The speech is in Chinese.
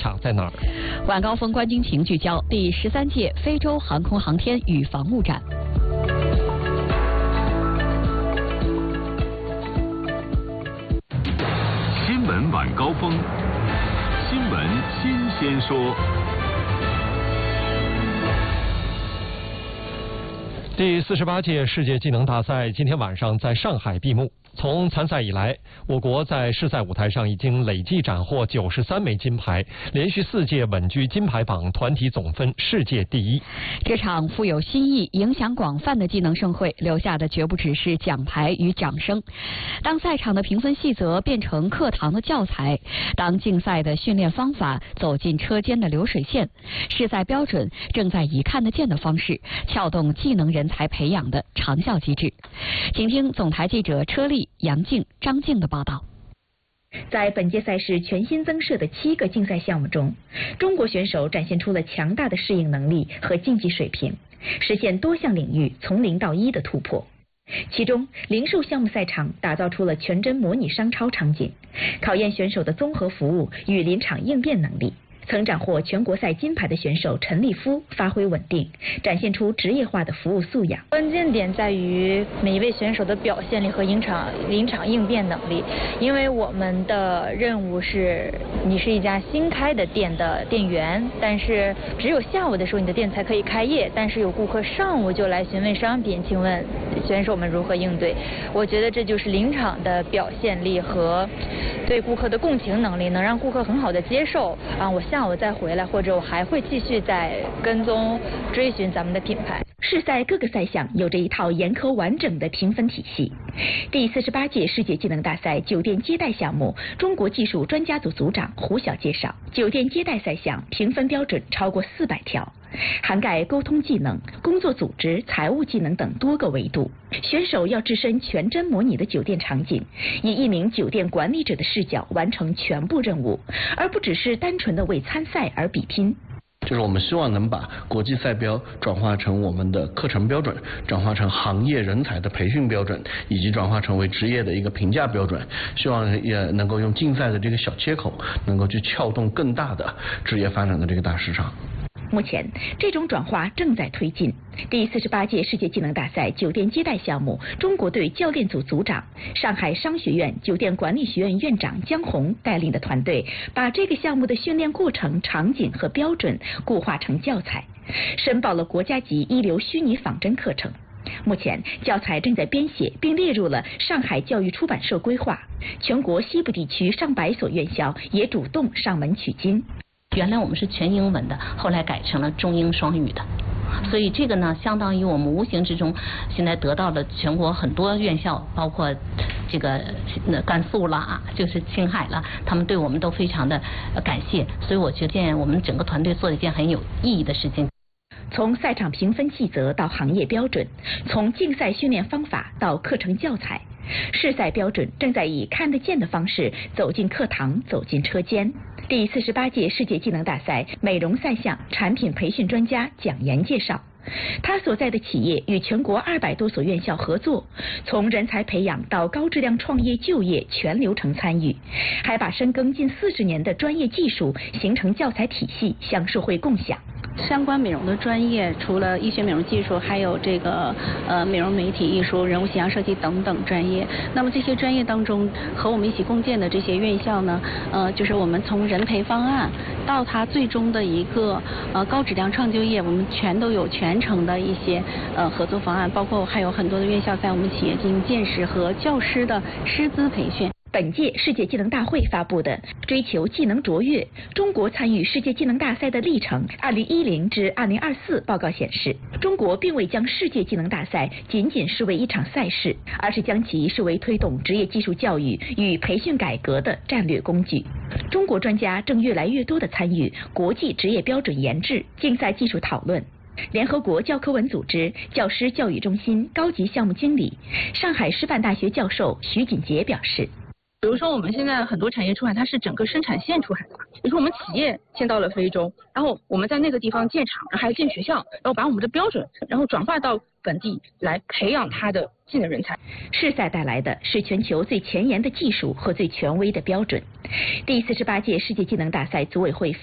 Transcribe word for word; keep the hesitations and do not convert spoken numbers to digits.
卡在哪儿？ 晚高峰观军情聚焦第十三届非洲航空航天与防务展。 新闻晚高峰，新闻新鲜说。 第四十八届世界技能大赛今天晚上在上海闭幕。从参赛以来，我国在世赛舞台上已经累计斩获九十三枚金牌，连续四届稳居金牌榜团体总分世界第一。 这场富有新意、影响广泛的技能盛会，留下的绝不只是奖牌与掌声。当赛场的评分细则变成课堂的教材，当竞赛的训练方法走进车间的流水线，世赛标准正在以看得见的方式撬动技能人才培养的长效机制。请听总台记者车丽、杨静、张静的报道。 在本届赛事全新增设的七个竞赛项目中，中国选手展现出了强大的适应能力和竞技水平，实现多项领域从零到一的突破。其中，零售项目赛场打造出了全真模拟商超场景，考验选手的综合服务与临场应变能力。曾斩获全国赛金牌的选手陈立夫发挥稳定，展现出职业化的服务素养。 关键点在于每一位选手的表现力和临场临场应变能力。因为我们的任务是，你是一家新开的店的店员，但是只有下午的时候你的店才可以开业，但是有顾客上午就来询问商品，请问选手们如何应对？我觉得这就是临场的表现力和对顾客的共情能力，能让顾客很好的接受啊，我下午再回来，或者我还会继续再跟踪追寻咱们的品牌。 世赛各个赛项有着一套严苛完整的评分体系。第四十八届世界技能大赛酒店接待项目，中国技术专家组组长胡晓介绍，酒店接待赛项评分标准超过四百条，涵盖沟通技能、工作组织、财务技能等多个维度。选手要置身全真模拟的酒店场景，以一名酒店管理者的视角完成全部任务，而不只是单纯的为参赛而比拼。 就是我们希望能把国际赛标转化成我们的课程标准，转化成行业人才的培训标准，以及转化成为职业的一个评价标准。希望也能够用竞赛的这个小切口，能够去撬动更大的职业发展的这个大市场。 目前，这种转化正在推进。第四十八届世界技能大赛酒店接待项目，中国队教练组组长、上海商学院酒店管理学院院长姜红带领的团队，把这个项目的训练过程、场景和标准固化成教材，申报了国家级一流虚拟仿真课程。目前，教材正在编写，并列入了上海教育出版社规划。全国西部地区上百所院校也主动上门取经。 原来我们是全英文的，后来改成了中英双语的，所以这个呢，相当于我们无形之中现在得到了全国很多院校，包括这个甘肃啦，就是青海啦，他们对我们都非常的感谢，所以我觉得我们整个团队做了一件很有意义的事情。 从赛场评分细则到行业标准，从竞赛训练方法到课程教材，世赛标准正在以看得见的方式走进课堂，走进车间。第四十八届世界技能大赛美容赛项产品培训专家蒋岩介绍，他所在的企业与全国二百多所院校合作，从人才培养到高质量创业就业全流程参与，还把深耕近四十年的专业技术形成教材体系向社会共享。 相关美容的专业，除了医学美容技术，还有这个呃美容媒体艺术、人物形象设计等等专业。那么这些专业当中，和我们一起共建的这些院校呢，呃，就是我们从人培方案到它最终的一个呃高质量创就业，我们全都有全程的一些呃合作方案，包括还有很多的院校在我们企业进行建设和教师的师资培训。 本届世界技能大会发布的《追求技能卓越：中国参与世界技能大赛的历程（二零一零至二零二四）》报告显示，中国并未将世界技能大赛仅仅视为一场赛事，而是将其视为推动职业技术教育与培训改革的战略工具。中国专家正越来越多地参与国际职业标准研制、竞赛技术讨论。联合国教科文组织教师教育中心高级项目经理、上海师范大学教授徐锦杰表示， 比如说我们现在很多产业出海，它是整个生产线出海的。比如说我们企业先到了非洲，然后我们在那个地方建厂，然后还建学校，然后把我们的标准，然后转化到本地来培养它的技能人才。 世赛带来的是全球最前沿的技术和最权威的标准。第四十八届世界技能大赛组委会